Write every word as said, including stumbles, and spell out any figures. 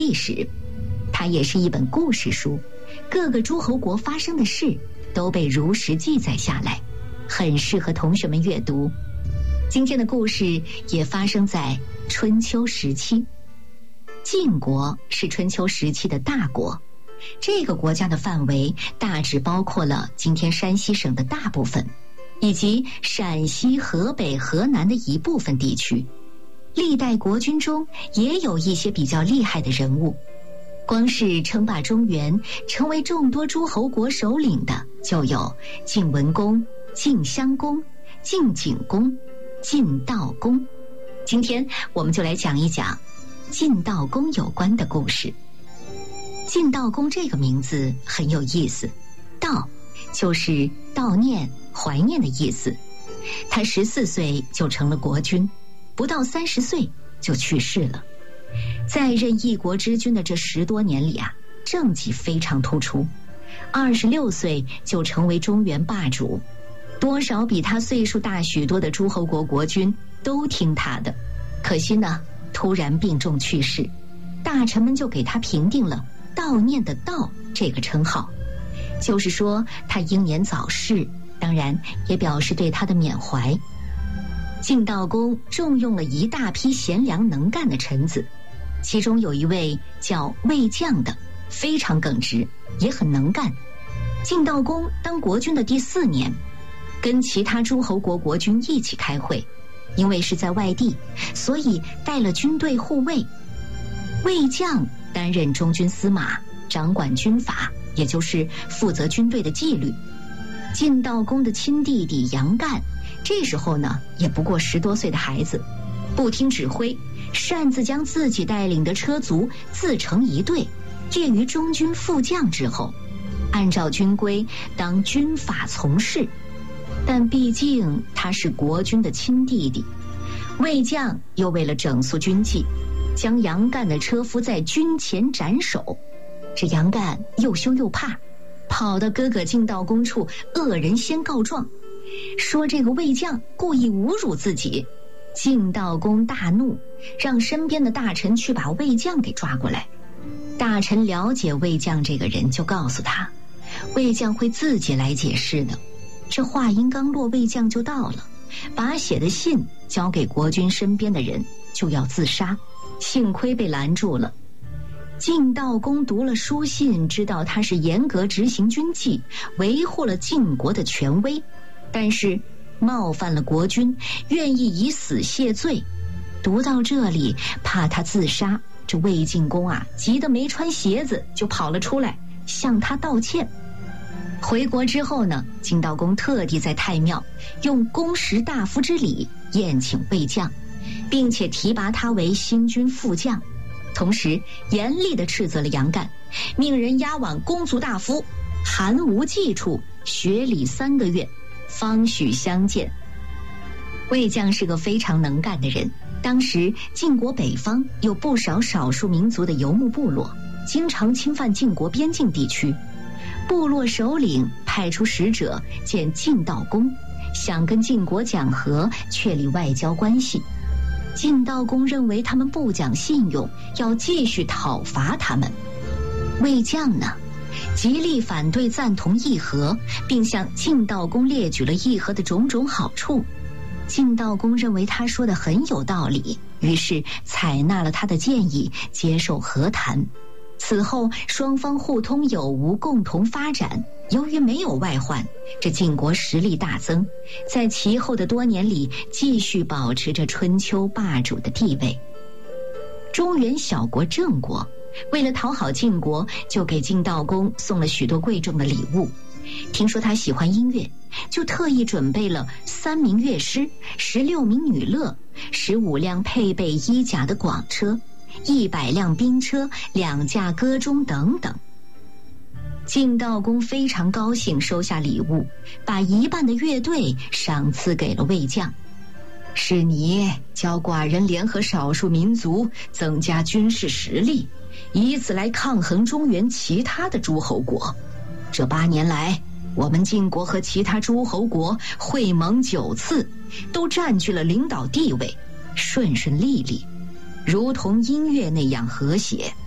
历史，它也是一本故事书，各个诸侯国发生的事都被如实记载下来，很适合同学们阅读。今天的故事也发生在春秋时期。晋国是春秋时期的大国，这个国家的范围大致包括了今天山西省的大部分，以及陕西、河北、河南的一部分地区。历代国君中也有一些比较厉害的人物，光是称霸中原，成为众多诸侯国首领的就有晋文公、晋襄公、晋景公、晋悼公。今天我们就来讲一讲晋悼公有关的故事。晋悼公这个名字很有意思，悼就是悼念、怀念的意思。他十四岁就成了国君，不到三十岁就去世了。在任一国之君的这十多年里啊，政绩非常突出。二十六岁就成为中原霸主，多少比他岁数大许多的诸侯国国君都听他的。可惜呢，突然病重去世，大臣们就给他评定了悼念的悼这个称号，就是说他英年早逝，当然也表示对他的缅怀。晋悼公重用了一大批贤良能干的臣子，其中有一位叫魏将的，非常耿直，也很能干。晋悼公当国君的第四年，跟其他诸侯国国君一起开会，因为是在外地，所以带了军队护卫。魏将担任中军司马，掌管军法，也就是负责军队的纪律。晋悼公的亲弟弟杨干，这时候呢也不过十多岁的孩子，不听指挥，擅自将自己带领的车卒自成一队，列于中军副将之后，按照军规当军法从事。但毕竟他是国君的亲弟弟，魏将又为了整肃军纪，将杨干的车夫在军前斩首。这杨干又羞又怕，跑到哥哥晋悼公处恶人先告状，说这个魏将故意侮辱自己。晋悼公大怒，让身边的大臣去把魏将给抓过来。大臣了解魏将这个人，就告诉他，魏将会自己来解释的。这话音刚落，魏将就到了，把写的信交给国君身边的人，就要自杀，幸亏被拦住了。晋悼公读了书信，知道他是严格执行军纪，维护了晋国的权威，但是冒犯了国君，愿意以死谢罪。读到这里，怕他自杀，这魏晋公啊，急得没穿鞋子就跑了出来，向他道歉。回国之后呢，晋悼公特地在太庙用公食大夫之礼宴请魏将，并且提拔他为新军副将，同时严厉地斥责了杨干，命人押往公族大夫韩无忌处学礼三个月，方许相见。魏将是个非常能干的人，当时晋国北方有不少少数民族的游牧部落，经常侵犯晋国边境地区。部落首领派出使者见晋悼公，想跟晋国讲和，确立外交关系。晋悼公认为他们不讲信用，要继续讨伐他们。魏将呢，极力反对赞同议和，并向晋悼公列举了议和的种种好处。晋悼公认为他说的很有道理，于是采纳了他的建议，接受和谈。此后双方互通有无，共同发展。由于没有外患，这晋国实力大增，在其后的多年里继续保持着春秋霸主的地位。中原小国郑国为了讨好晋国，就给晋悼公送了许多贵重的礼物。听说他喜欢音乐，就特意准备了三名乐师、十六名女乐、十五辆配备衣甲的广车、一百辆兵车、两架歌钟等等。晋悼公非常高兴，收下礼物，把一半的乐队赏赐给了魏将。是你教寡人联合少数民族，增加军事实力，以此来抗衡中原其他的诸侯国。这八年来，我们晋国和其他诸侯国会盟九次，都占据了领导地位，顺顺利利，如同音乐那样和谐。